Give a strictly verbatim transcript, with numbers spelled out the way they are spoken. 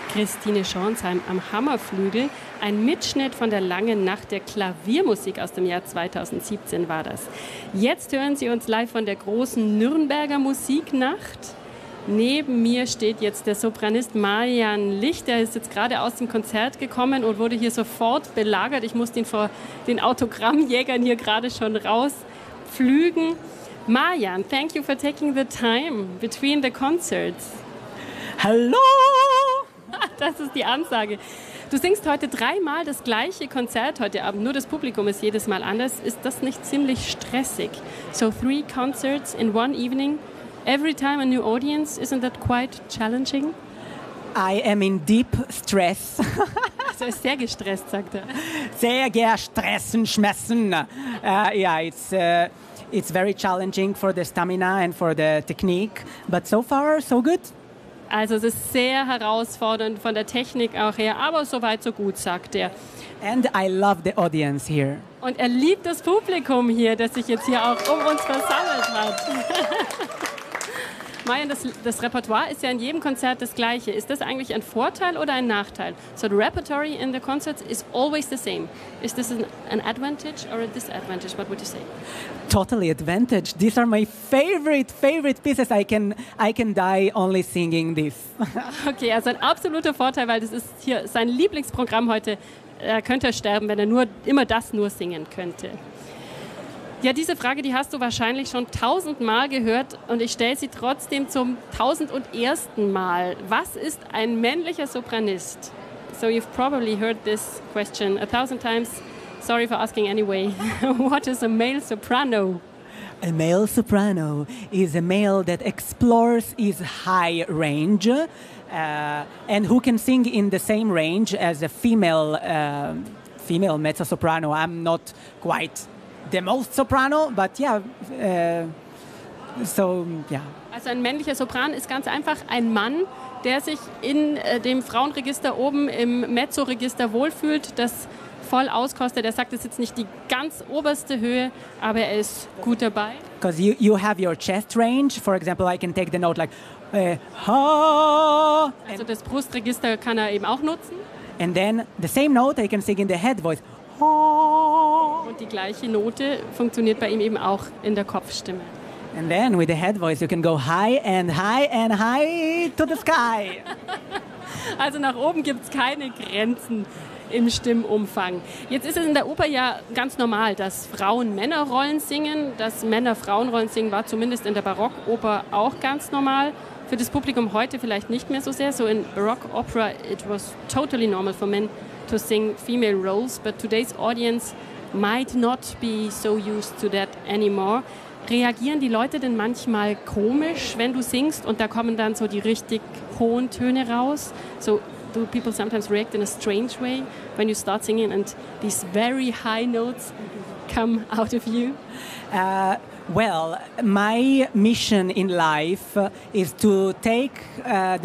Christine Schornsheim am Hammerflügel. Ein Mitschnitt von der langen Nacht der Klaviermusik aus dem Jahr zweitausendsiebzehn war das. Jetzt hören Sie uns live von der großen Nürnberger Musiknacht. Neben mir steht jetzt der Sopranist Marian Licht. Der ist jetzt gerade aus dem Konzert gekommen und wurde hier sofort belagert. Ich musste ihn vor den Autogrammjägern hier gerade schon rausflügen. Marian, thank you for taking the time between the concerts. Hallo! Das ist die Ansage. Du singst heute dreimal das gleiche Konzert heute Abend, nur das Publikum ist jedes Mal anders. Ist das nicht ziemlich stressig? So three concerts in one evening, every time a new audience, isn't that quite challenging? I am in deep stress. Also er ist sehr gestresst, sagt er. Sehr gestressen, schmessen. Uh, yeah, it's, uh, it's very challenging for the stamina and for the technique, but so far so good. Also es ist sehr herausfordernd von der Technik auch her, aber so weit, so gut, sagt er. And I love the audience here. Und er liebt das Publikum hier, das sich jetzt hier auch um uns versammelt hat. Marian, das, das Repertoire ist ja in jedem Konzert das gleiche. Ist das eigentlich ein Vorteil oder ein Nachteil? So the repertory in the concerts is always the same. Is this an, an advantage or a disadvantage? What would you say? Totally advantage. These are my favorite, favorite pieces. I can, I can die only singing this. Okay, also ein absoluter Vorteil, weil das ist hier sein Lieblingsprogramm heute. Er könnte sterben, wenn er nur, immer das nur singen könnte. Ja, diese Frage, die hast du wahrscheinlich schon tausendmal gehört und ich stelle sie trotzdem zum tausend und ersten Mal. Was ist ein männlicher Sopranist? So you've probably heard this question a thousand times. Sorry for asking anyway. What is a male soprano? A male soprano is a male that explores his high range uh, and who can sing in the same range as a female, uh, female mezzo-soprano. I'm not quite the most soprano, but yeah, uh, so yeah. Also ein männlicher Sopran ist ganz einfach ein Mann, der sich in äh, dem Frauenregister oben im Mezzo-Register wohlfühlt, das voll auskostet. Er sagt, es ist jetzt nicht die ganz oberste Höhe, aber er ist gut dabei. Because you, you have your chest range. For example, I can take the note like uh, ha. Also das Brustregister kann er eben auch nutzen. And then the same note I can sing in the head voice. Ha. Und die gleiche Note funktioniert bei ihm eben auch in der Kopfstimme. And then with the head voice you can go high and high and high to the sky. Also nach oben gibt es keine Grenzen im Stimmumfang. Jetzt ist es in der Oper ja ganz normal, dass Frauen Männerrollen singen. Dass Männer Frauenrollen singen war zumindest in der Barockoper auch ganz normal. Für das Publikum heute vielleicht nicht mehr so sehr. So in Baroque opera it was totally normal for men to sing female roles, but today's audience might not be so used to that anymore. Reagieren die Leute denn manchmal komisch, wenn du singst und da kommen dann so die richtig hohen Töne raus? So do people sometimes react in a strange way when you start singing and these very high notes come out of you? Uh, well, my mission in life is to take uh, the